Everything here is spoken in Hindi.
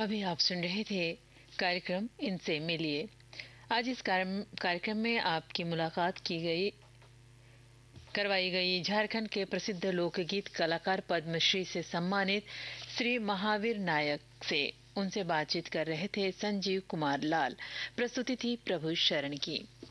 अभी आप सुन रहे थे कार्यक्रम इनसे मिलिए। आज इस कार्यक्रम में आपकी मुलाकात करवाई गई झारखंड के प्रसिद्ध लोकगीत कलाकार पद्मश्री से सम्मानित श्री महावीर नायक से। उनसे बातचीत कर रहे थे संजीव कुमार लाल। प्रस्तुति थी प्रभु शरण की।